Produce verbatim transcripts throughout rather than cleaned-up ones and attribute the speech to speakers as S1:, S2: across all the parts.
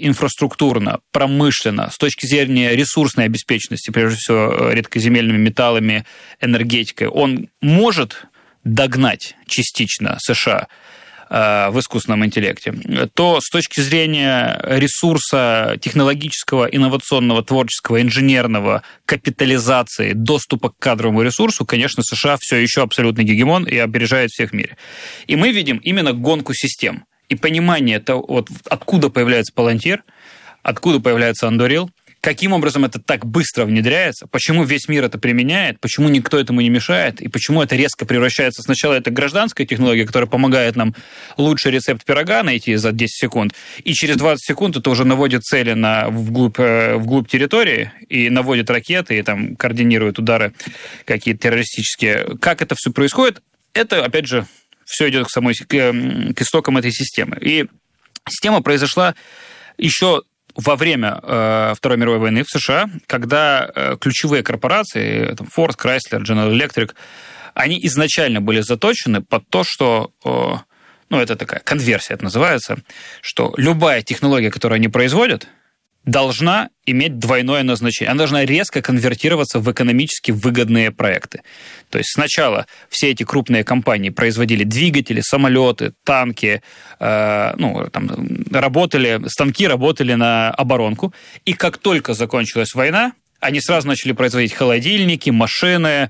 S1: инфраструктурно, промышленно, с точки зрения ресурсной обеспеченности, прежде всего редкоземельными металлами, энергетикой, он может догнать частично США в искусственном интеллекте, то с точки зрения ресурса технологического, инновационного, творческого, инженерного, капитализации, доступа к кадровому ресурсу, конечно, США все еще абсолютный гегемон и опережает всех в мире. И мы видим именно гонку систем и понимание того, вот, откуда появляется Palantir, откуда появляется Anduril, каким образом это так быстро внедряется, почему весь мир это применяет, почему никто этому не мешает, и почему это резко превращается... Сначала это гражданская технология, которая помогает нам лучший рецепт пирога найти за десять секунд, и через двадцать секунд это уже наводит цели на, вглубь, вглубь территории, и наводит ракеты, и там координирует удары какие-то террористические. Как это все происходит? Это, опять же, все идет к, самой, к, к истокам этой системы. И система произошла еще во время э, Второй мировой войны в США, когда э, ключевые корпорации, там, Ford, Chrysler, General Electric, они изначально были заточены под то, что, э, ну, это такая конверсия, это называется, что любая технология, которую они производят, должна иметь двойное назначение. Она должна резко конвертироваться в экономически выгодные проекты. То есть сначала все эти крупные компании производили двигатели, самолеты, танки, э, ну, там, работали, станки работали на оборонку. И как только закончилась война, они сразу начали производить холодильники, машины,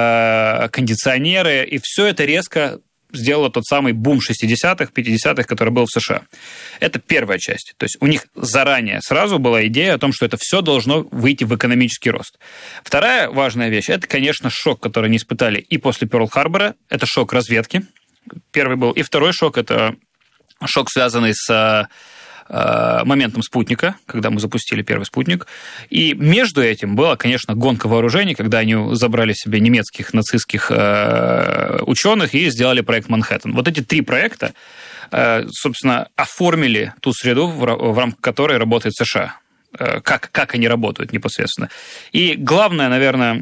S1: э, кондиционеры, и все это резко сделала тот самый бум шестидесятых, пятидесятых, который был в США. Это первая часть. То есть у них заранее сразу была идея о том, что это все должно выйти в экономический рост. Вторая важная вещь – это, конечно, шок, который они испытали и после Пёрл-Харбора. Это шок разведки. Первый был. И второй шок – это шок, связанный с моментом спутника, когда мы запустили первый спутник. И между этим была, конечно, гонка вооружений, когда они забрали себе немецких нацистских ученых и сделали проект «Манхэттен». Вот эти три проекта, собственно, оформили ту среду, в рамках которой работает США. Как, как они работают непосредственно. И главное, наверное,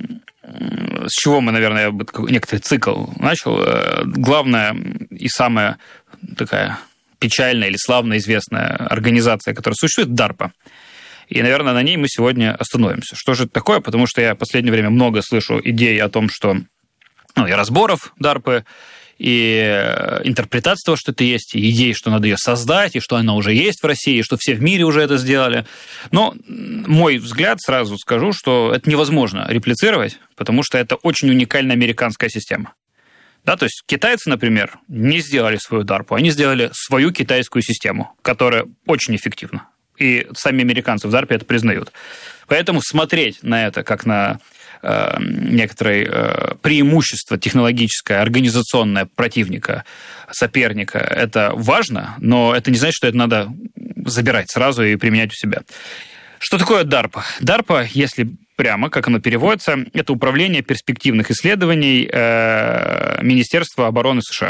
S1: с чего мы, наверное, я бы некоторый цикл начал, главное и самая такая печальная или славно известная организация, которая существует, DARPA. И, наверное, на ней мы сегодня остановимся. Что же это такое? Потому что я в последнее время много слышу идей о том, что... Ну, и разборов DARPA, и интерпретаций того, что это есть, и идей, что надо ее создать, и что она уже есть в России, и что все в мире уже это сделали. Но мой взгляд, сразу скажу, что это невозможно реплицировать, потому что это очень уникальная американская система. Да, то есть китайцы, например, не сделали свою DARPA, они сделали свою китайскую систему, которая очень эффективна. И сами американцы в DARPA это признают. Поэтому смотреть на это как на э, некоторое э, преимущество технологическое, организационное противника, соперника, это важно, но это не значит, что это надо забирать сразу и применять у себя. Что такое DARPA? DARPA, если прямо, как оно переводится, это Управление перспективных исследований э, Министерства обороны США.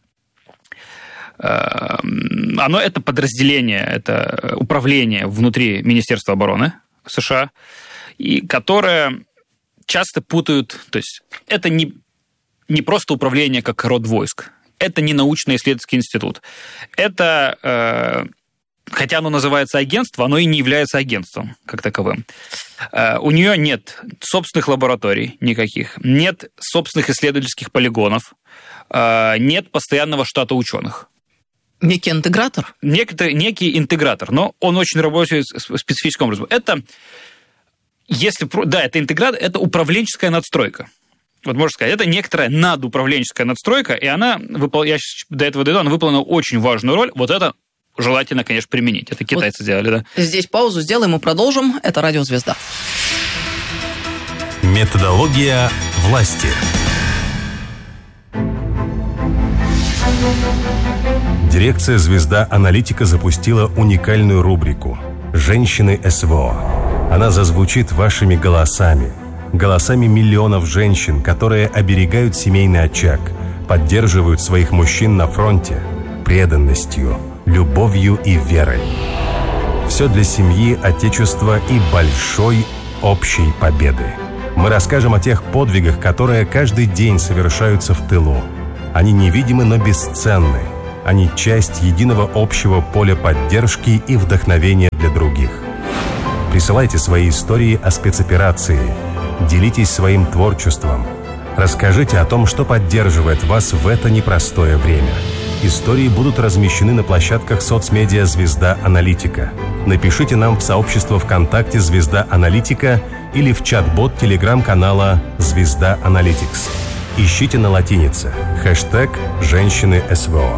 S1: Э, оно это подразделение, это управление внутри Министерства обороны США, и которое часто путают, то есть это не, не просто управление как род войск, это не научно-исследовательский институт, это... Э, Хотя оно называется агентство, оно и не является агентством как таковым. У нее нет собственных лабораторий никаких, нет собственных исследовательских полигонов, нет постоянного штата ученых.
S2: Некий интегратор?
S1: Некий, некий интегратор, но он очень работает специфическим образом. Это, если, да, это интегратор, это управленческая надстройка. Вот можно сказать, это некоторая надуправленческая надстройка, и она, я до этого дойду, она выполнила очень важную роль. Вот это желательно, конечно, применить. Это китайцы вот сделали, да.
S2: Здесь паузу сделаем и продолжим. Это «Радио Звезда».
S3: Методология власти. Дирекция «Звезда Аналитика» запустила уникальную рубрику «Женщины СВО». Она зазвучит вашими голосами, голосами миллионов женщин, которые оберегают семейный очаг, поддерживают своих мужчин на фронте преданностью, любовью и верой. Все для семьи, отечества и большой общей победы. Мы расскажем о тех подвигах, которые каждый день совершаются в тылу. Они невидимы, но бесценны. Они часть единого общего поля поддержки и вдохновения для других. Присылайте свои истории о спецоперации. Делитесь своим творчеством. Расскажите о том, что поддерживает вас в это непростое время. Истории будут размещены на площадках соцмедиа «Звезда Аналитика». Напишите нам в сообщество ВКонтакте «Звезда Аналитика» или в чат-бот телеграм-канала «Звезда Аналитикс». Ищите на латинице хэштег «Женщины СВО».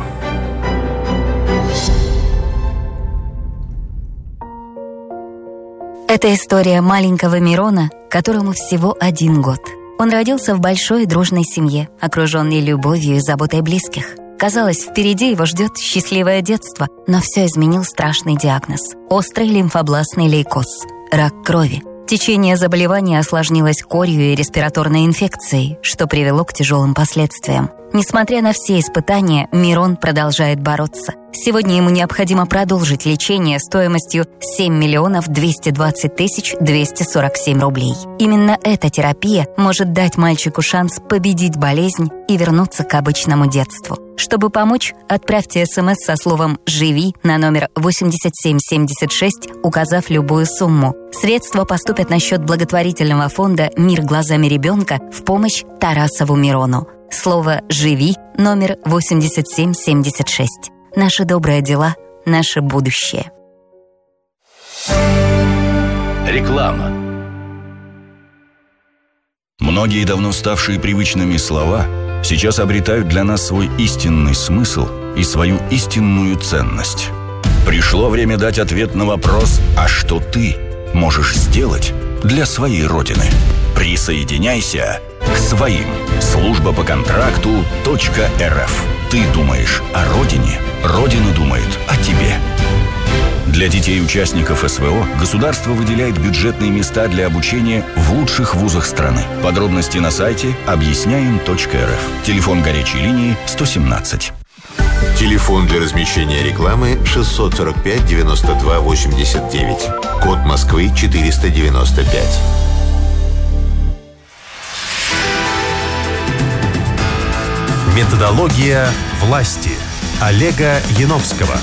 S4: Это история маленького Мирона, которому всего один год. Он родился в большой и дружной семье, окруженный любовью и заботой близких. Казалось, впереди его ждет счастливое детство, но все изменил страшный диагноз – острый лимфобластный лейкоз – рак крови. Течение заболевания осложнилось корью и респираторной инфекцией, что привело к тяжелым последствиям. Несмотря на все испытания, Мирон продолжает бороться. Сегодня ему необходимо продолжить лечение стоимостью семь миллионов двести двадцать тысяч двести сорок семь рублей. Именно эта терапия может дать мальчику шанс победить болезнь и вернуться к обычному детству. Чтобы помочь, отправьте смс со словом «Живи» на номер восемьдесят семь семьдесят шесть, указав любую сумму. Средства поступят на счет благотворительного фонда «Мир глазами ребенка» в помощь Тарасову Мирону. Слово «Живи» номер восемьдесят семь семьдесят шесть. Наши добрые дела, наше будущее.
S5: Реклама. Многие давно ставшие привычными слова сейчас обретают для нас свой истинный смысл и свою истинную ценность. Пришло время дать ответ на вопрос: а что ты можешь сделать для своей Родины? Присоединяйся к своим. Служба по контракту .рф. Ты думаешь о Родине, Родина думает о тебе. Для детей-участников СВО государство выделяет бюджетные места для обучения в лучших вузах страны. Подробности на сайте объясняем точка эр эф. Телефон горячей линии сто семнадцать.
S6: Телефон для размещения рекламы шестьсот сорок пять девяносто два восемьдесят девять. Код Москвы четыреста девяносто пять.
S3: Методология власти Олега Яновского.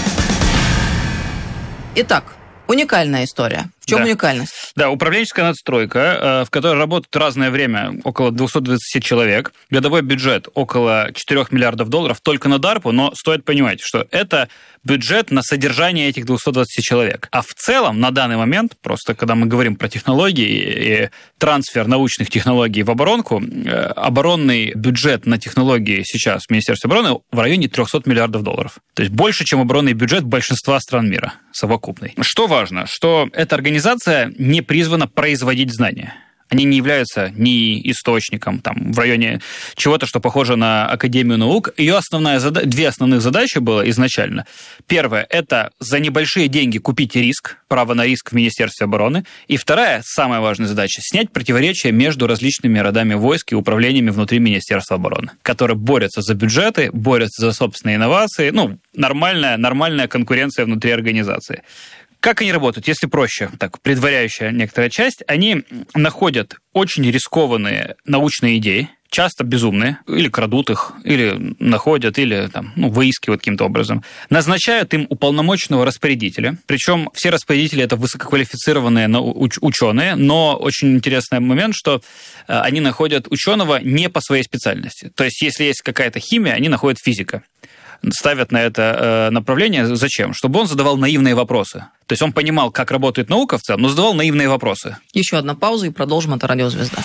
S2: Итак, уникальная история. В чем
S1: да.
S2: уникальность?
S1: Да, управленческая надстройка, в которой работает разное время около двести двадцать человек. Годовой бюджет около четыре миллиардов долларов только на дарпу, но стоит понимать, что это бюджет на содержание этих двухсот двадцати человек. А в целом, на данный момент, просто когда мы говорим про технологии и трансфер научных технологий в оборонку, оборонный бюджет на технологии сейчас в Министерстве обороны в районе трехсот миллиардов долларов. То есть больше, чем оборонный бюджет большинства стран мира совокупный. Что важно, что эта организация не призвана производить знания. Они не являются ни источником там, в районе чего-то, что похоже на Академию наук. Ее основная зада... две основных задачи было изначально. Первое – это за небольшие деньги купить риск, право на риск в Министерстве обороны. И вторая, самая важная задача – снять противоречия между различными родами войск и управлениями внутри Министерства обороны, которые борются за бюджеты, борются за собственные инновации. Ну, нормальная, нормальная конкуренция внутри организации. Как они работают? Если проще, так, предваряющая некоторая часть, они находят очень рискованные научные идеи, часто безумные, или крадут их, или находят, или там, ну, выискивают каким-то образом, назначают им уполномоченного распорядителя, причем все распорядители – это высококвалифицированные ученые, но очень интересный момент, что они находят ученого не по своей специальности. То есть, если есть какая-то химия, они находят физика. Ставят на это направление. Зачем? Чтобы он задавал наивные вопросы. То есть он понимал, как работает наука в целом, но задавал наивные вопросы.
S2: Еще одна пауза и продолжим. Это «Радиозвезда».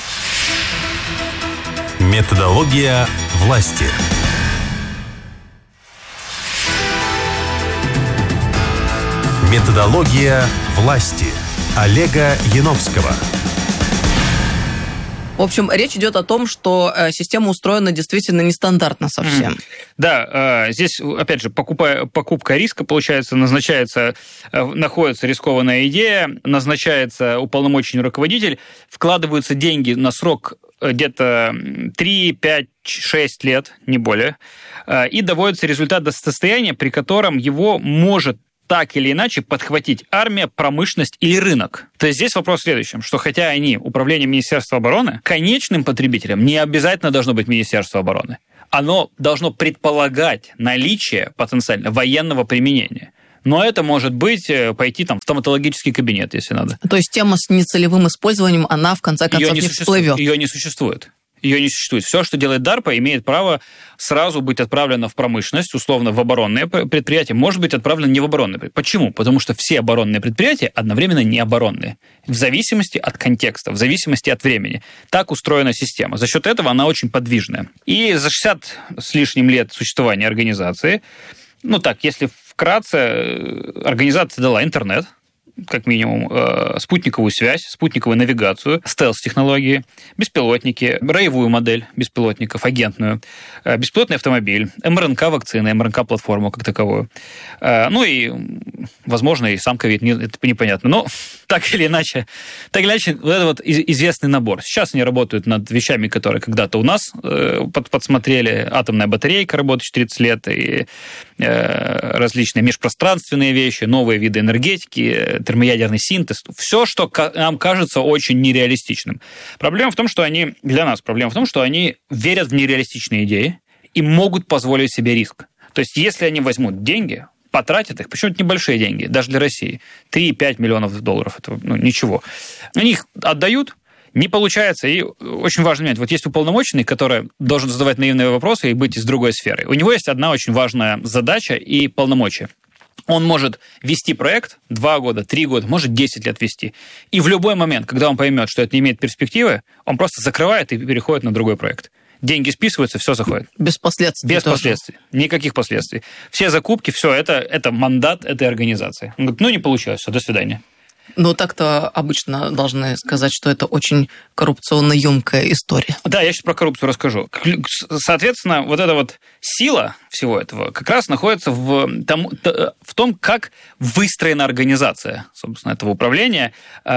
S3: Методология власти. Методология власти Олега Яновского.
S2: В общем, речь идет о том, что система устроена действительно нестандартно совсем.
S1: Mm. Да, здесь, опять же, покупая, покупка риска, получается, назначается, находится рискованная идея, назначается уполномоченный руководитель, вкладываются деньги на срок где-то три, пять, шесть лет, не более, и доводится результат до состояния, при котором его может так или иначе подхватить армия, промышленность или рынок. То есть здесь вопрос в следующем, что хотя они, управление Министерства обороны, конечным потребителем не обязательно должно быть Министерство обороны. оно должно предполагать наличие потенциально военного применения. Но это может быть пойти там, в стоматологический кабинет, если надо.
S2: То есть тема с нецелевым использованием, она в конце концов
S1: Её не,
S2: не
S1: существует.
S2: всплывет.
S1: Ее не существует. Ее не существует. Все, что делает DARPA, имеет право сразу быть отправлено в промышленность, условно в оборонные предприятия, может быть отправлено не в оборонные предприятия. Почему? Потому что все оборонные предприятия одновременно не оборонные. В зависимости от контекста, в зависимости от времени. Так устроена система. За счет этого она очень подвижная. И за шестьдесят с лишним лет существования организации, ну так, если вкратце, организация дала интернет, как минимум, э, спутниковую связь, спутниковую навигацию, стелс-технологии, беспилотники, роевую модель беспилотников, агентную, э, беспилотный автомобиль, эм эр эн ка-вакцины, эм эр эн ка-платформу как таковую. Э, ну и, возможно, и сам ковид, это непонятно. Но так или иначе, так или иначе, вот это вот известный набор. Сейчас они работают над вещами, которые когда-то у нас э, под, подсмотрели. Атомная батарейка, работающая тридцать лет, и э, различные межпространственные вещи, новые виды энергетики, термоядерный синтез, все, что нам кажется очень нереалистичным. Проблема в том, что они, для нас проблема в том, что они верят в нереалистичные идеи и могут позволить себе риск. То есть, если они возьмут деньги, потратят их, причем это небольшие деньги, даже для России, три-пять миллионов долларов, это ну, ничего. Они их отдают, не получается, и очень важный момент. Вот есть уполномоченный, который должен задавать наивные вопросы и быть из другой сферы. У него есть одна очень важная задача и полномочия. Он может вести проект два года, три года, может десять лет вести. И в любой момент, когда он поймет, что это не имеет перспективы, он просто закрывает и переходит на другой проект. Деньги списываются, все заходит.
S2: Без последствий.
S1: Без тоже. последствий. Никаких последствий. Все закупки, все, это, это мандат этой организации. Он говорит, ну не получилось, все, до свидания.
S2: Но так-то обычно должны сказать, что это очень коррупционно-емкая история.
S1: Да, я сейчас про коррупцию расскажу. Соответственно, вот эта вот сила всего этого как раз находится в том, в том, как выстроена организация, собственно, этого управления.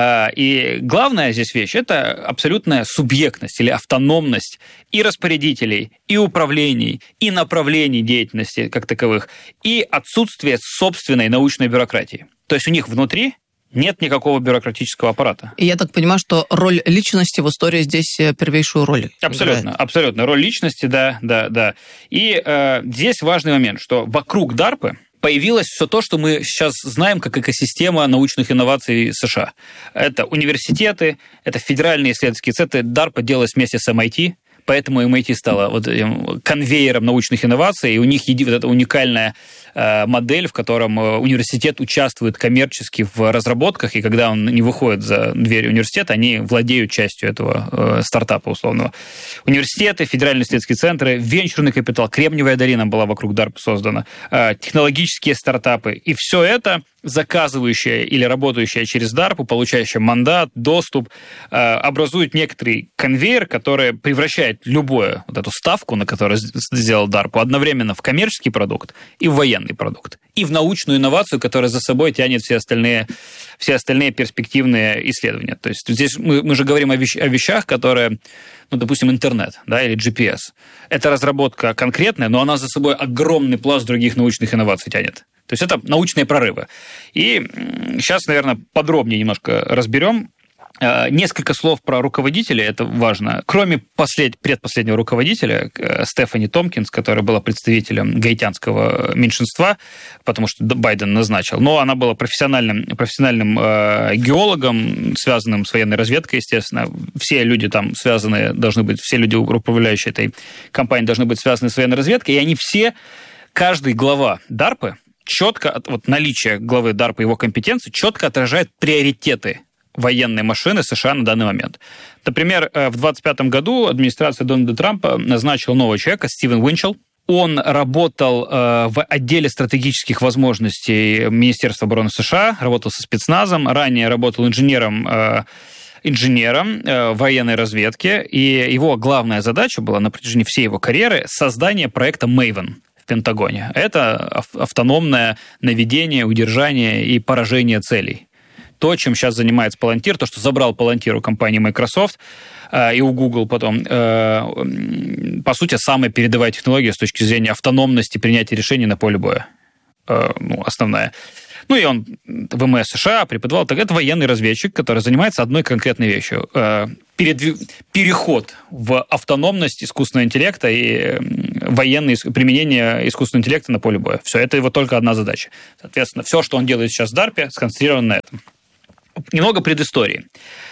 S1: И главная здесь вещь – это абсолютная субъектность или автономность и распорядителей, и управлений, и направлений деятельности как таковых, и отсутствие собственной научной бюрократии. То есть у них внутри нет никакого бюрократического аппарата.
S2: И я так понимаю, что роль личности в истории здесь первейшую роль
S1: Абсолютно, играет. абсолютно. Роль личности, да, да, да. И э, здесь важный момент, что вокруг DARPA появилось все то, что мы сейчас знаем как экосистема научных инноваций США. Это университеты, это федеральные исследовательские центры. DARPA делалось вместе с эм ай ти, поэтому эм ай ти стала вот конвейером научных инноваций, и у них вот эта уникальная модель, в котором университет участвует коммерчески в разработках, и когда он не выходит за дверь университета, они владеют частью этого стартапа условного. Университеты, федеральные исследовательские центры, венчурный капитал, Кремниевая долина была вокруг DARPA создана, технологические стартапы, и все это заказывающая или работающая через DARPA, получающая мандат, доступ, образует некоторый конвейер, который превращает любую вот эту ставку, на которую сделал DARPA, одновременно в коммерческий продукт и в военный продукт, и в научную инновацию, которая за собой тянет все остальные, все остальные перспективные исследования. То есть здесь мы, мы же говорим о, вещ, о вещах, которые, ну, допустим, интернет, да, или джи пи эс. Это разработка конкретная, но она за собой огромный пласт других научных инноваций тянет. То есть это научные прорывы. И сейчас, наверное, подробнее немножко разберем. Несколько слов про руководителя, это важно. Кроме послед... предпоследнего руководителя, Стефани Томпкинс, которая была представителем гаитянского меньшинства, потому что Байден назначил, но она была профессиональным, профессиональным э, геологом, связанным с военной разведкой, естественно. Все люди там связаны, должны быть, все люди, управляющие этой компанией, должны быть связаны с военной разведкой, и они все, каждый глава DARPA, четко, вот наличие главы DARPA и его компетенции четко отражает приоритеты военной машины США на данный момент. Например, в двадцать пятом году администрация Дональда Трампа назначила нового человека, Стивен Уинчелл. Он работал в отделе стратегических возможностей Министерства обороны США, работал со спецназом, ранее работал инженером инженером в военной разведке, и его главная задача была на протяжении всей его карьеры создание проекта Maven в Пентагоне. Это автономное наведение, удержание и поражение целей. То, чем сейчас занимается Palantir, то, что забрал Palantir у компании Microsoft э, и у Google потом, э, по сути, самая передовая технология с точки зрения автономности принятия решений на поле боя. Э, ну, основная. Ну, и он в эм эс США преподавал. Так это военный разведчик, который занимается одной конкретной вещью. Э, передв... переход в автономность искусственного интеллекта и военное применение искусственного интеллекта на поле боя. Все, это его только одна задача. Соответственно, все, что он делает сейчас в DARPA, сконцентрировано на этом. Немного предыстории.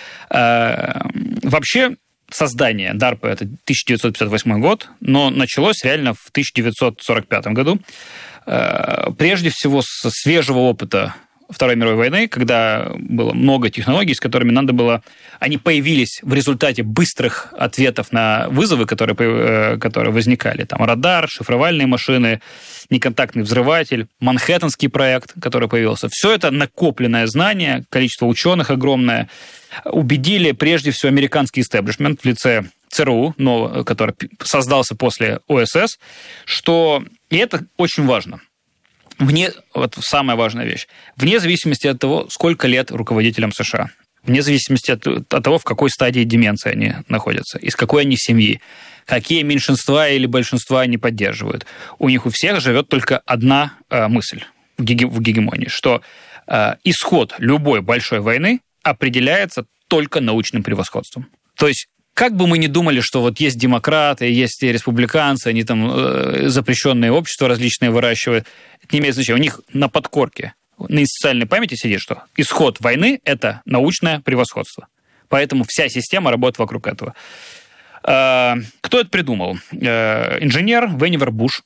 S1: Вообще, создание DARPA – это тысяча девятьсот пятьдесят восьмой год, но началось реально в тысяча девятьсот сорок пятом году. Прежде всего, с свежего опыта Второй мировой войны, когда было много технологий, с которыми надо было... Они появились в результате быстрых ответов на вызовы, которые, которые возникали. Там радар, шифровальные машины, неконтактный взрыватель, Манхэттенский проект, который появился. Все это накопленное знание, количество ученых огромное, убедили прежде всего американский истеблишмент в лице ЦРУ, но, который создался после ОСС, что... И это очень важно. Вне, вот самая важная вещь, вне зависимости от того, сколько лет руководителям США, вне зависимости от, от того, в какой стадии деменции они находятся, из какой они семьи, какие меньшинства или большинства они поддерживают, у них у всех живет только одна э, мысль в, геге, в гегемонии, что э, исход любой большой войны определяется только научным превосходством. То есть, как бы мы ни думали, что вот есть демократы, есть республиканцы, они там э, запрещенные общества различные выращивают, это не имеет значения. У них на подкорке, на институциональной памяти сидит, что исход войны – это научное превосходство. Поэтому вся система работает вокруг этого. Э, кто это придумал? Э, инженер Венивер Буш,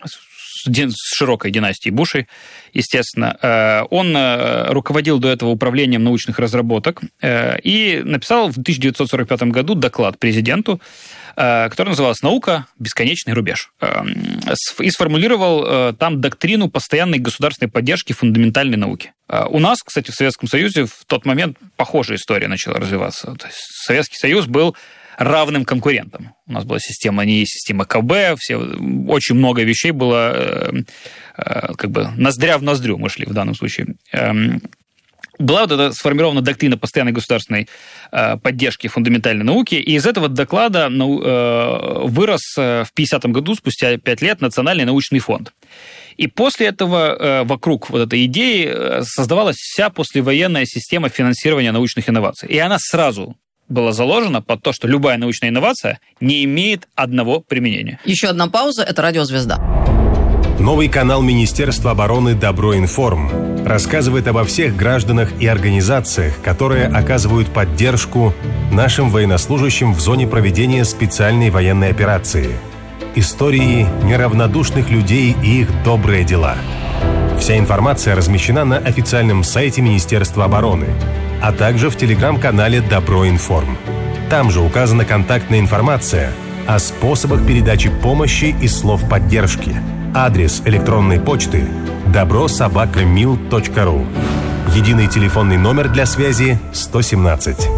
S1: с широкой династией Бушей, естественно. Он руководил до этого управлением научных разработок и написал в тысяча девятьсот сорок пятом году доклад президенту, который назывался «Наука. Бесконечный рубеж». И сформулировал там доктрину постоянной государственной поддержки фундаментальной науки. У нас, кстати, в Советском Союзе в тот момент похожая история начала развиваться. То есть Советский Союз был равным конкурентом. У нас была система эн и и, система ка бэ, все, очень много вещей было, э, э, как бы ноздря в ноздрю мы шли в данном случае. Э, была вот эта сформирована доктрина постоянной государственной э, поддержки фундаментальной науки, и из этого доклада ну, э, вырос э, в пятидесятом году, спустя пять лет, Национальный научный фонд. И после этого э, вокруг вот этой идеи э, создавалась вся послевоенная система финансирования научных инноваций. И она сразу было заложено под то, что любая научная инновация не имеет одного применения.
S2: Еще одна пауза – это «Радиозвезда».
S3: Новый канал Министерства обороны «Доброинформ» рассказывает обо всех гражданах и организациях, которые оказывают поддержку нашим военнослужащим в зоне проведения специальной военной операции. Истории неравнодушных людей и их добрые дела. Вся информация размещена на официальном сайте Министерства обороны, а также в телеграм-канале «Доброинформ». Там же указана контактная информация о способах передачи помощи и слов поддержки. Адрес электронной почты добро собака мил точка ру. Единый телефонный номер для связи сто семнадцать.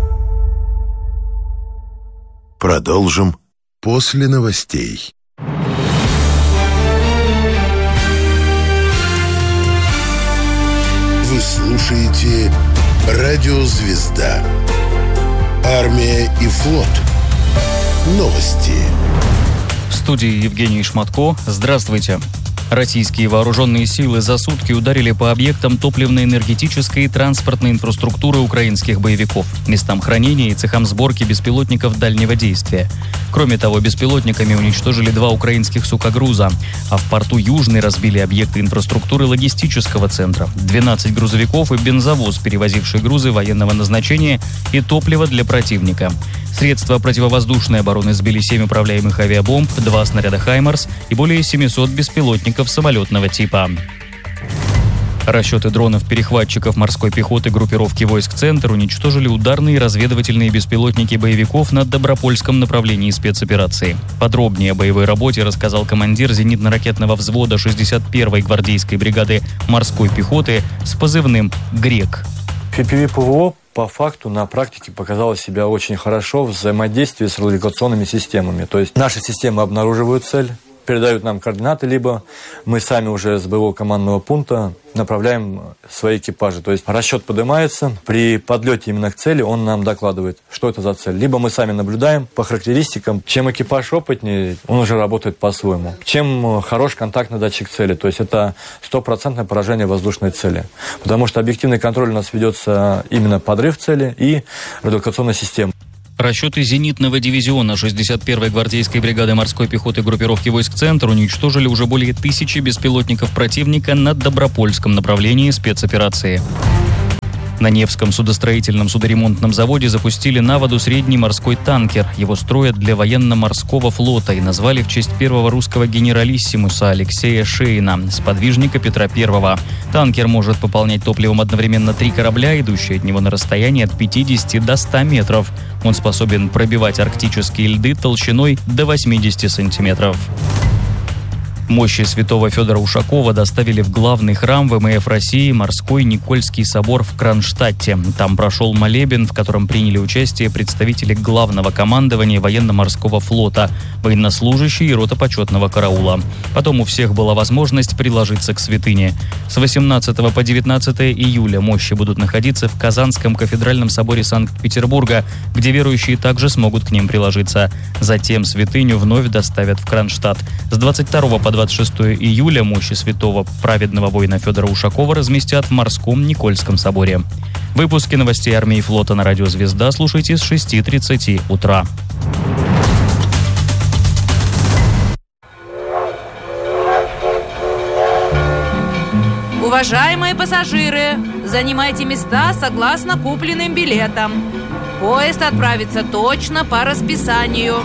S6: Продолжим после новостей. Вы слушаете «Радиозвезда». Армия и флот. Новости.
S7: В студии Евгений Шматко. Здравствуйте. Российские вооруженные силы за сутки ударили по объектам топливно-энергетической и транспортной инфраструктуры украинских боевиков, местам хранения и цехам сборки беспилотников дальнего действия. Кроме того, беспилотниками уничтожили два украинских сухогруза, а в порту Южный разбили объекты инфраструктуры логистического центра, двенадцать грузовиков и бензовоз, перевозивший грузы военного назначения и топливо для противника. Средства противовоздушной обороны сбили семь управляемых авиабомб, два снаряда «Хаймарс» и более семисот беспилотников самолетного типа. Расчеты дронов-перехватчиков морской пехоты группировки войск «Центр» уничтожили ударные разведывательные беспилотники боевиков на Добропольском направлении спецоперации. Подробнее о боевой работе рассказал командир зенитно-ракетного взвода шестьдесят первой гвардейской бригады морской пехоты с позывным «Грек».
S8: эф пи ви ПВО по факту на практике показало себя очень хорошо в взаимодействии с радиолокационными системами. То есть наши системы обнаруживают цель, передают нам координаты, либо мы сами уже с боевого командного пункта направляем свои экипажи. То есть расчет поднимается, при подлете именно к цели он нам докладывает, что это за цель. Либо мы сами наблюдаем по характеристикам. Чем экипаж опытнее, он уже работает по-своему. Чем хорош контактный датчик цели, то есть это стопроцентное поражение воздушной цели. Потому что объективный контроль у нас ведется именно подрыв цели и радиолокационной системы.
S7: Расчеты зенитного дивизиона шестьдесят первой гвардейской бригады морской пехоты группировки войск «Центр» уничтожили уже более тысячи беспилотников противника на Добропольском направлении спецоперации. На Невском судостроительном судоремонтном заводе запустили на воду средний морской танкер. Его строят для военно-морского флота и назвали в честь первого русского генералиссимуса Алексея Шейна, сподвижника Петра Первого. Танкер может пополнять топливом одновременно три корабля, идущие от него на расстояние от пятидесяти до ста метров. Он способен пробивать арктические льды толщиной до восьмидесяти сантиметров. Мощи святого Федора Ушакова доставили в главный храм ВМФ России Морской Никольский собор в Кронштадте. Там прошел молебен, в котором приняли участие представители главного командования военно-морского флота, военнослужащие и рота почетного караула. Потом у всех была возможность приложиться к святыне. С восемнадцатого по девятнадцатое июля мощи будут находиться в Казанском кафедральном соборе Санкт-Петербурга, где верующие также смогут к ним приложиться. Затем святыню вновь доставят в Кронштадт. С двадцать второго по двадцать шестое июля мощи святого праведного воина Федора Ушакова разместят в Морском Никольском соборе. Выпуски новостей армии и флота на радио «Звезда» слушайте с шести тридцати утра.
S9: Уважаемые пассажиры, занимайте места согласно купленным билетам. Поезд отправится точно по расписанию.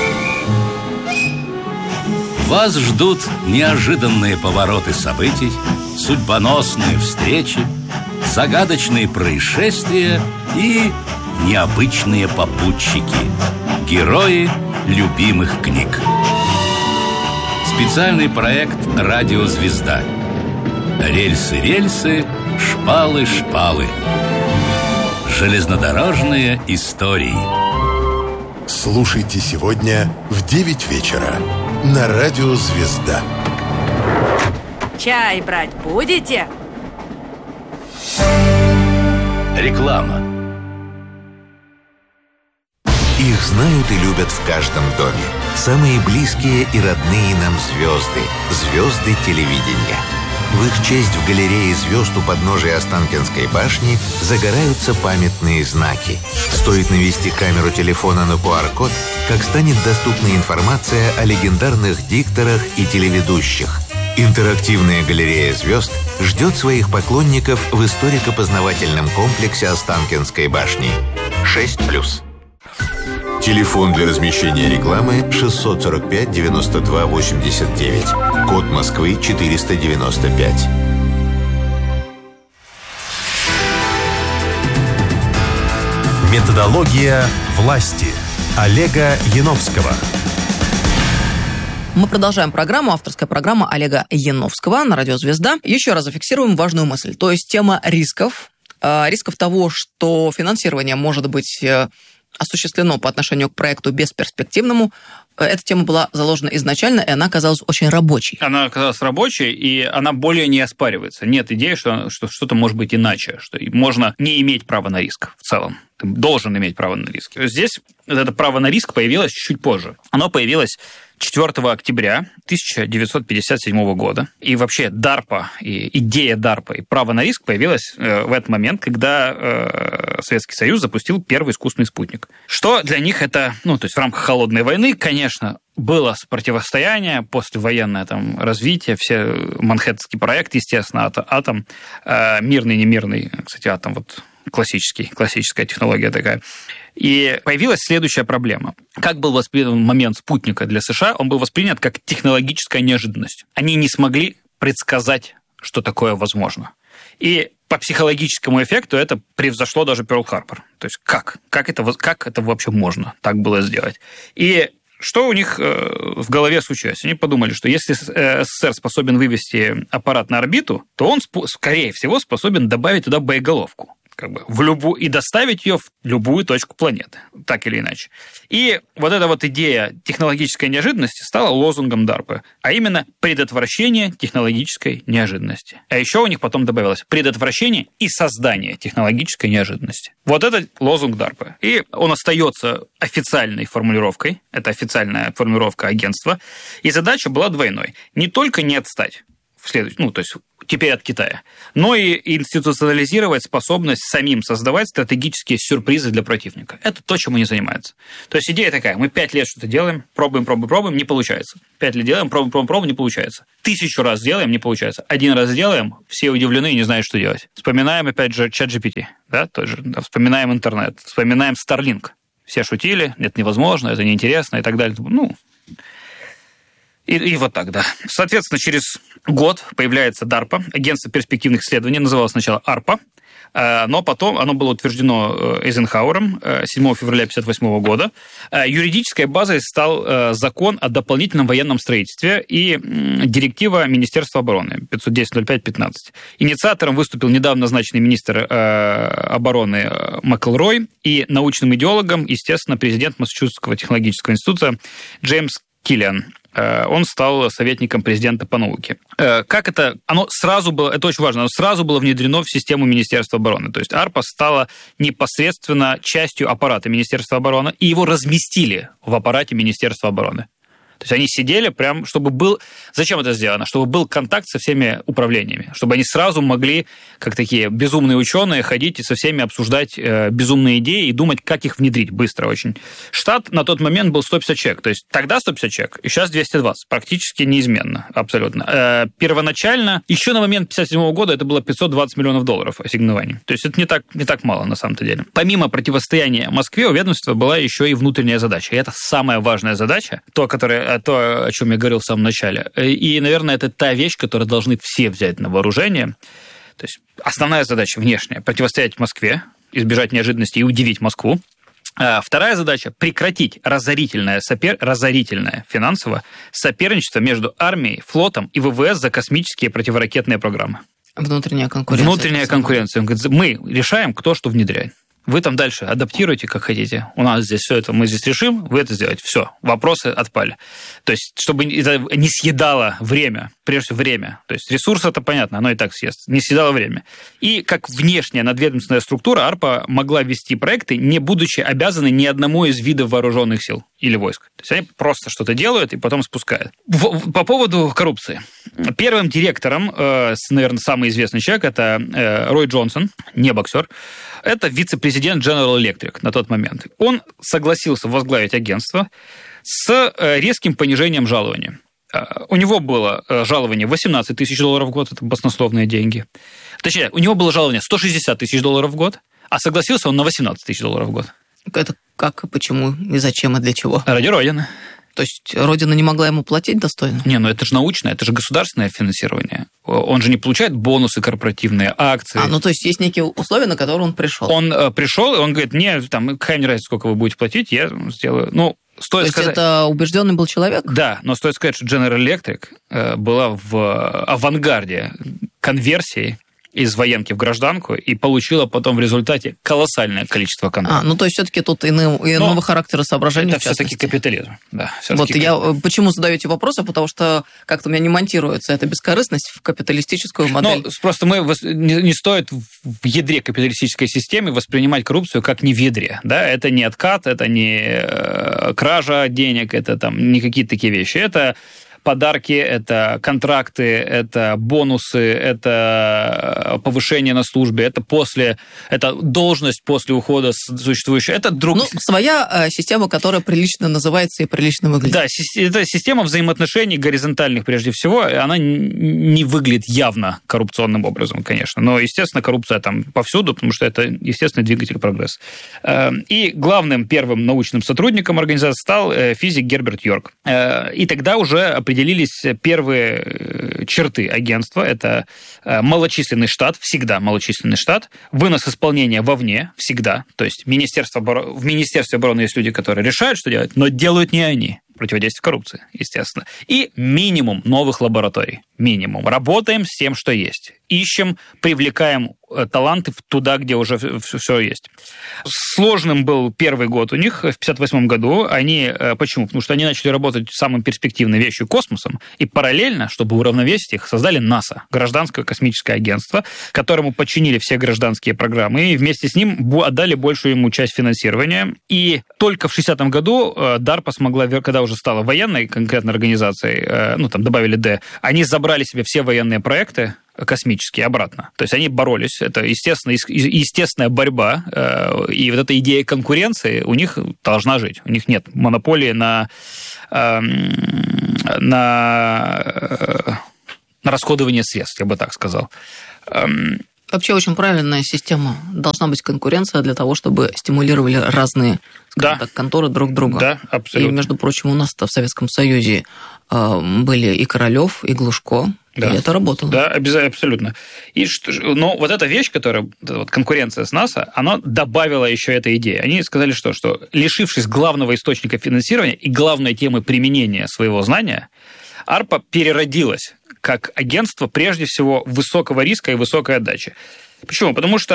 S10: Вас ждут неожиданные повороты событий, судьбоносные встречи, загадочные происшествия и необычные попутчики. Герои любимых книг. Специальный проект «Радио Звезда». Рельсы-рельсы, шпалы-шпалы. Железнодорожные истории.
S6: Слушайте сегодня в девять вечера на радио «Звезда».
S9: Чай брать будете?
S10: Реклама.
S6: Их знают и любят в каждом доме. Самые близкие и родные нам звезды. Звезды телевидения. В их честь в галерее звезд у подножия Останкинской башни загораются памятные знаки. Стоит навести камеру телефона на ку ар-код, как станет доступна информация о легендарных дикторах и телеведущих. Интерактивная галерея звезд ждет своих поклонников в историко-познавательном комплексе Останкинской башни. шесть плюс. Телефон для размещения рекламы шестьсот сорок пять девяносто два восемьдесят девять. Код Москвы четыреста девяносто пять.
S3: Методология власти. Олега Яновского.
S2: Мы продолжаем программу, авторская программа Олега Яновского на радио «Звезда». Еще раз зафиксируем важную мысль, то есть тема рисков, рисков того, что финансирование может быть осуществлено по отношению к проекту бесперспективному. Эта тема была заложена изначально, и она оказалась очень рабочей.
S1: Она оказалась рабочей, и она более не оспаривается. Нет идеи, что, что что-то может быть иначе, что можно не иметь права на риск в целом. Ты должен иметь право на риск. Здесь это право на риск появилось чуть позже. Оно появилось четвёртого октября тысяча девятьсот пятьдесят седьмого года. И вообще DARPA, и идея DARPA и право на риск появилась в этот момент, когда Советский Союз запустил первый искусственный спутник. Что для них это, ну, то есть в рамках холодной войны, конечно, было противостояние, послевоенное там развитие, все Манхэттенский проект, естественно, атом, атом мирный, немирный, кстати, атом вот классический, классическая технология такая. И появилась следующая проблема. Как был воспринят момент спутника для США? Он был воспринят как технологическая неожиданность. Они не смогли предсказать, что такое возможно. И по психологическому эффекту это превзошло даже Пёрл-Харбор. То есть как? Как это, как это вообще можно так было сделать? И что у них в голове случилось? Они подумали, что если СССР способен вывести аппарат на орбиту, то он, скорее всего, способен добавить туда боеголовку. Как бы в любую, и доставить ее в любую точку планеты, так или иначе. И вот эта вот идея технологической неожиданности стала лозунгом DARPA, а именно предотвращение технологической неожиданности. А еще у них потом добавилось предотвращение и создание технологической неожиданности. Вот это лозунг DARPA. И он остается официальной формулировкой, это официальная формулировка агентства, и задача была двойной. Не только не отстать в следующем, ну, то есть теперь от Китая, но и институционализировать способность самим создавать стратегические сюрпризы для противника. Это то, чем они занимаются. То есть идея такая: мы пять лет что-то делаем, пробуем, пробуем, пробуем, не получается. Пять лет делаем, пробуем, пробуем, пробуем, не получается. Тысячу раз делаем, не получается. Один раз делаем, все удивлены и не знают, что делать. Вспоминаем, опять же, чат джи пи ти, да, тоже, да, вспоминаем интернет, вспоминаем Starlink. Все шутили, это невозможно, это неинтересно и так далее. Ну, И, и вот так, да. Соответственно, через год появляется DARPA, агентство перспективных исследований, называлось сначала ARPA, но потом оно было утверждено Эйзенхауэром седьмого февраля тысяча девятьсот пятьдесят восьмого года. Юридической базой стал закон о дополнительном военном строительстве и директива Министерства обороны пятьсот десять ноль пять пятнадцать. Инициатором выступил недавно назначенный министр обороны Макэлрой и научным идеологом, естественно, президент Массачусетского технологического института Джеймс Киллиан. Он стал советником президента по науке. Как это? Оно сразу было, это очень важно, оно сразу было внедрено в систему Министерства обороны. То есть ARPA стала непосредственно частью аппарата Министерства обороны, и его разместили в аппарате Министерства обороны. То есть они сидели прям, чтобы был... Зачем это сделано? Чтобы был контакт со всеми управлениями, чтобы они сразу могли, как такие безумные ученые, ходить и со всеми обсуждать э, безумные идеи и думать, как их внедрить быстро очень. Штат на тот момент был сто пятьдесят человек, то есть тогда сто пятьдесят человек, и сейчас двести двадцать, практически неизменно, абсолютно. Э, первоначально, еще на момент пятьдесят седьмого года это было пятьсот двадцать миллионов долларов ассигнований. То есть это не так, не так мало на самом-то деле. Помимо противостояния Москве, у ведомства была еще и внутренняя задача, и это самая важная задача, то, которая то, о чем я говорил в самом начале. И, наверное, это та вещь, которую должны все взять на вооружение. То есть основная задача внешняя – противостоять Москве, избежать неожиданностей и удивить Москву. А вторая задача – прекратить разорительное, сопер... разорительное финансово соперничество между армией, флотом и ВВС за космические противоракетные программы.
S2: Внутренняя конкуренция.
S1: Внутренняя конкуренция. Он говорит, мы решаем, кто что внедряет. Вы там дальше адаптируйте, как хотите. У нас здесь все это, мы здесь решим, вы это сделаете. Все, вопросы отпали. То есть, чтобы это не съедало время, прежде всего время. То есть, ресурс это понятно, оно и так съест. Не съедало время. И как внешняя надведомственная структура ARPA могла вести проекты, не будучи обязаны ни одному из видов вооруженных сил или войск. То есть, они просто что-то делают и потом спускают. По поводу коррупции. Первым директором, наверное, самый известный человек, это Рой Джонсон, не боксер. Это вице-президент General Electric на тот момент. Он согласился возглавить агентство с резким понижением жалования. У него было жалование восемнадцать тысяч долларов в год, это баснословные деньги. Точнее, у него было жалование сто шестьдесят тысяч долларов в год, а согласился он на восемнадцать тысяч долларов в год.
S2: Это как и почему, и зачем, и для чего?
S1: Ради Родины.
S2: То есть Родина не могла ему платить достойно?
S1: Не, ну это же научное, это же государственное финансирование. Он же не получает бонусы корпоративные, акции.
S2: А, ну то есть есть некие условия, на которые он пришел?
S1: Он э, пришел, и он говорит, не, там, какая мне разница, сколько вы будете платить, я сделаю. Ну, стоит
S2: то есть
S1: сказать...
S2: это убежденный был человек?
S1: Да, но стоит сказать, что General Electric э, была в авангарде конверсии из военки в гражданку и получила потом в результате колоссальное количество контрактов.
S2: А, ну то есть все-таки тут иного, иного характера соображения.
S1: Это все-таки капитализм. Да,
S2: вот я почему задаю эти вопросы, потому что как-то у меня не монтируется эта бескорыстность в капиталистическую модель.
S1: Ну, просто мы не, не стоит в ядре капиталистической системы воспринимать коррупцию как не в ядре. Да? Это не откат, это не кража денег, это там не какие-то такие вещи. Это подарки, это контракты, это бонусы, это повышение на службе, это после, это должность после ухода существующая, это друг...
S2: Ну, своя система, которая прилично называется и прилично выглядит.
S1: Да, это система взаимоотношений горизонтальных прежде всего, она не выглядит явно коррупционным образом, конечно, но, естественно, коррупция там повсюду, потому что это, естественно, двигатель прогресса. И главным первым научным сотрудником организации стал физик Герберт Йорк. И тогда уже определились первые черты агентства. Это малочисленный штат, всегда малочисленный штат, вынос исполнения вовне, всегда. То есть Министерство обороны, в Министерстве обороны есть люди, которые решают, что делать, но делают не они. Противодействие коррупции, естественно. И минимум новых лабораторий. Минимум. Работаем с тем, что есть. Ищем, привлекаем таланты туда, где уже все есть. Сложным был первый год у них в пятьдесят восьмом году. Они, почему? Потому что они начали работать самой перспективной вещью космосом, и параллельно, чтобы уравновесить их, создали НАСА, гражданское космическое агентство, которому подчинили все гражданские программы, и вместе с ним отдали большую ему часть финансирования. И только в шестидесятом году DARPA смогла, когда уже стала военной конкретной организацией, ну, там добавили D, они забрали себе все военные проекты космические обратно. То есть они боролись. Это, естественно, естественная борьба. И вот эта идея конкуренции у них должна жить. У них нет монополии на, на, на расходование средств, я бы так сказал.
S2: Вообще очень правильная система. Должна быть конкуренция для того, чтобы стимулировали разные, скажем да. так, конторы друг друга.
S1: Да, абсолютно.
S2: И, между прочим, у нас-то в Советском Союзе были и Королёв, и Глушко, да. и это работало.
S1: Да, абсолютно. И что, но вот эта вещь, которая, вот конкуренция с НАСА, она добавила еще этой идеи. Они сказали, что, что лишившись главного источника финансирования и главной темы применения своего знания, ARPA переродилась как агентство, прежде всего, высокого риска и высокой отдачи. Почему? Потому что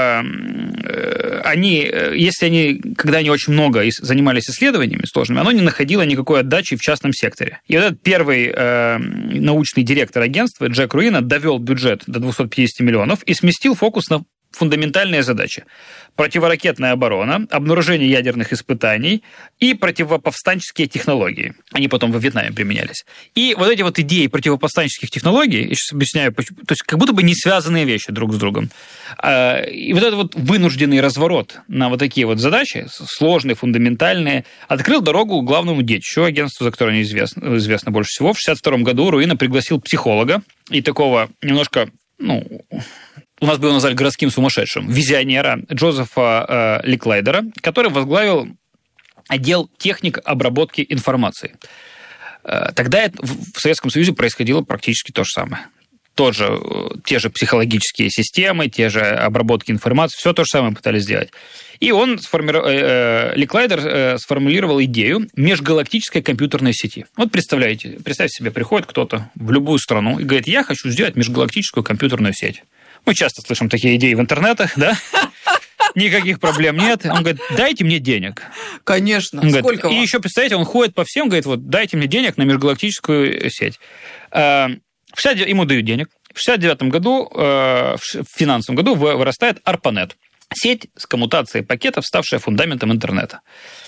S1: э, они, если они, когда они очень много занимались исследованиями сложными, оно не находило никакой отдачи в частном секторе. И вот этот первый э, научный директор агентства Джек Руино довел бюджет до двухсот пятидесяти миллионов и сместил фокус на фундаментальные задачи. Противоракетная оборона, обнаружение ядерных испытаний и противоповстанческие технологии. Они потом во Вьетнаме применялись. И вот эти вот идеи противоповстанческих технологий, я сейчас объясняю, то есть как будто бы не связанные вещи друг с другом. И вот этот вот вынужденный разворот на вот такие вот задачи, сложные, фундаментальные, открыл дорогу главному детищу агентству, за которое известно, известно больше всего. В шестьдесят втором году Руино пригласил психолога и такого немножко, ну... у нас бы его назвали городским сумасшедшим, визионера Джозефа э, Ликлайдера, который возглавил отдел техник обработки информации. Э, тогда это в Советском Союзе происходило практически то же самое. Тот же, те же психологические системы, те же обработки информации, все то же самое пытались сделать. И он, сформиров... э, Ликлайдер э, сформулировал идею межгалактической компьютерной сети. Вот представляете, представьте себе, приходит кто-то в любую страну и говорит, я хочу сделать межгалактическую компьютерную сеть. Мы часто слышим такие идеи в интернетах, да? Никаких проблем нет. Он говорит, дайте мне денег.
S2: Конечно.
S1: Он говорит,
S2: сколько
S1: и
S2: вам?
S1: еще, представляете, он ходит по всем, говорит, вот, дайте мне денег на межгалактическую сеть. В шестьдесят... Ему дают денег. В шестьдесят девятом году, в финансовом году, вырастает ARPANET. Сеть с коммутацией пакетов, ставшая фундаментом интернета.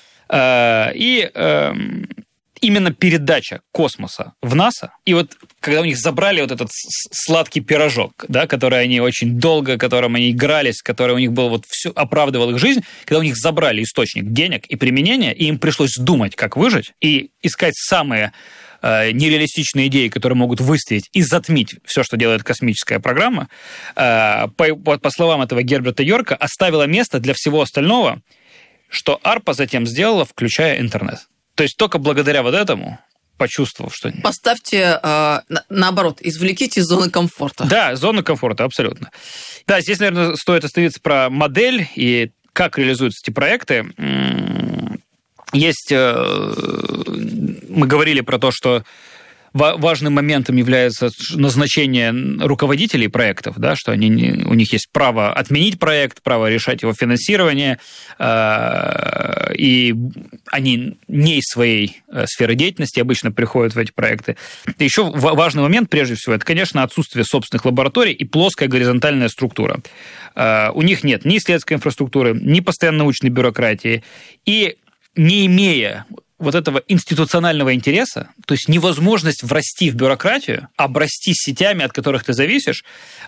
S1: И... именно передача космоса в НАСА, и вот когда у них забрали вот этот сладкий пирожок, да, который они очень долго, которым они игрались, который у них был, вот все оправдывал их жизнь, когда у них забрали источник денег и применения, и им пришлось думать, как выжить, и искать самые э, нереалистичные идеи, которые могут выставить и затмить все, что делает космическая программа, э, по, по, по словам этого Герберта Йорка, оставила место для всего остального, что ARPA затем сделала, включая интернет. То есть только благодаря вот этому, почувствовав, что...
S2: Поставьте, э, наоборот, извлеките из зоны комфорта.
S1: Да, зону комфорта, абсолютно. Да, здесь, наверное, стоит остановиться про модель и как реализуются эти проекты. Есть... Э, мы говорили про то, что важным моментом является назначение руководителей проектов, да, что они, у них есть право отменить проект, право решать его финансирование, э, и они не из своей сферы деятельности обычно приходят в эти проекты. И еще важный момент, прежде всего, это, конечно, отсутствие собственных лабораторий и плоская горизонтальная структура. Э, у них нет ни исследовательской инфраструктуры, ни постоянной научной бюрократии, и не имея вот этого институционального интереса, то есть невозможность врасти в бюрократию, обрасти сетями, от которых ты зависишь,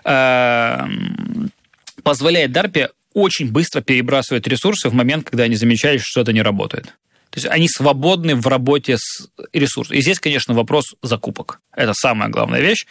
S1: позволяет DARPA очень быстро перебрасывать ресурсы в момент, когда они замечают, что что-то не работает. То есть они свободны в работе с ресурсами. И здесь, конечно, вопрос закупок. Это самая главная вещь.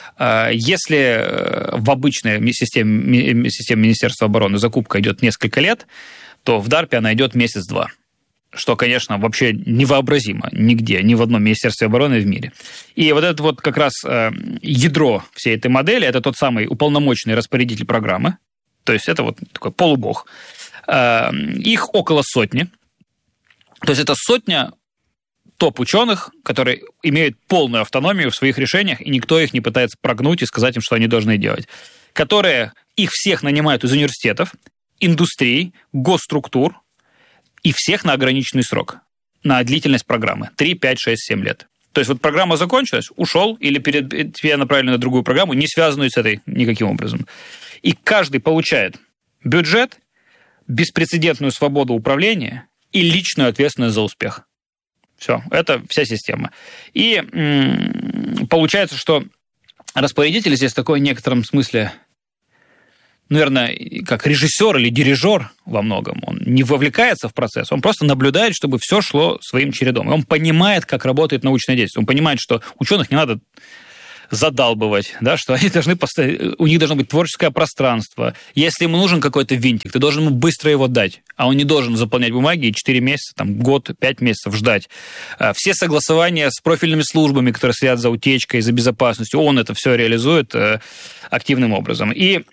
S1: Если в обычной системе, системе Министерства обороны закупка идет несколько лет, то в DARPA она идет месяц-два. Что, конечно, вообще невообразимо нигде, ни в одном Министерстве обороны в мире. И вот это вот как раз ядро всей этой модели, это тот самый уполномоченный распорядитель программы, то есть это вот такой полубог. Их около сотни. То есть это сотня топ-ученых, которые имеют полную автономию в своих решениях, и никто их не пытается прогнуть и сказать им, что они должны делать. которые их всех нанимают из университетов, индустрий, госструктур, и всех на ограниченный срок, на длительность программы. три, пять, шесть, семь лет. То есть вот программа закончилась, ушел, или перед, тебя направили на другую программу, не связанную с этой никаким образом. И каждый получает бюджет, беспрецедентную свободу управления и личную ответственность за успех. Все, это вся система. И м- получается, что распорядитель здесь такой в некотором смысле, наверное, как режиссер или дирижер во многом. Он не вовлекается в процесс, он просто наблюдает, чтобы все шло своим чередом. И он понимает, как работает научное действие. Он понимает, что ученых не надо задалбывать, да, что они должны поставить, у них должно быть творческое пространство. Если ему нужен какой-то винтик, ты должен ему быстро его дать, а он не должен заполнять бумаги и четыре месяца, там, год, пять месяцев ждать. Все согласования с профильными службами, которые следят за утечкой, за безопасностью, он это все реализует активным образом. И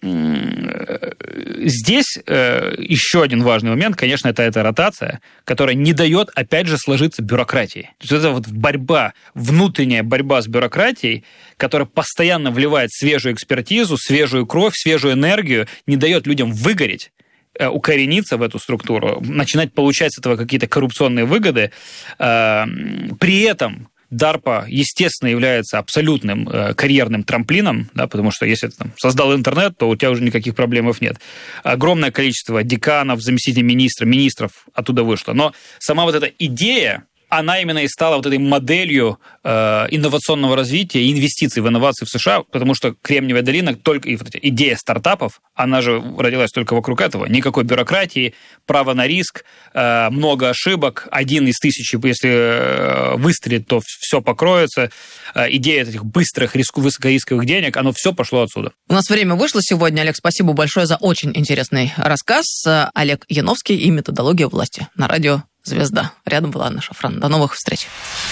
S1: здесь еще один важный момент, конечно, это эта ротация, которая не дает, опять же, сложиться бюрократии. То есть это вот борьба, внутренняя борьба с бюрократией, которая постоянно вливает свежую экспертизу, свежую кровь, свежую энергию, не дает людям выгореть, укорениться в эту структуру, начинать получать с этого какие-то коррупционные выгоды. При этом DARPA, естественно, является абсолютным карьерным трамплином, да, потому что если ты там создал интернет, то у тебя уже никаких проблем нет. Огромное количество деканов, заместителей министра, министров оттуда вышло. Но сама вот эта идея, она именно и стала вот этой моделью э, инновационного развития и инвестиций в инновации в США, потому что Кремниевая долина, только и вот эта идея стартапов, она же родилась только вокруг этого. Никакой бюрократии, право на риск, э, много ошибок, один из тысячи, если э, выстрелит, то все покроется. Э, идея этих быстрых риск, высокорисковых денег, оно все пошло отсюда.
S2: У нас время вышло сегодня. Олег, спасибо большое за очень интересный рассказ. Олег Яновский и методология власти на радио «Звезда». Рядом была Анна Шафран. До новых встреч.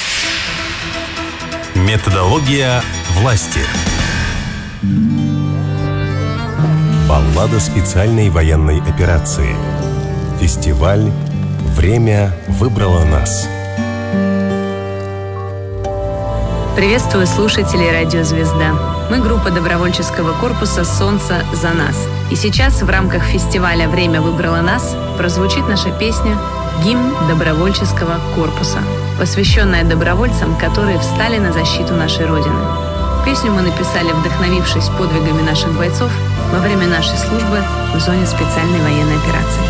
S3: Методология власти. Баллада специальной военной операции. Фестиваль «Время выбрало нас».
S11: Приветствую слушателей радио «Звезда». Мы группа добровольческого корпуса «Солнце за нас». И сейчас в рамках фестиваля «Время выбрало нас» прозвучит наша песня «Гимн добровольческого корпуса», посвященная добровольцам, которые встали на защиту нашей Родины. Песню мы написали, вдохновившись подвигами наших бойцов во время нашей службы в зоне специальной военной операции.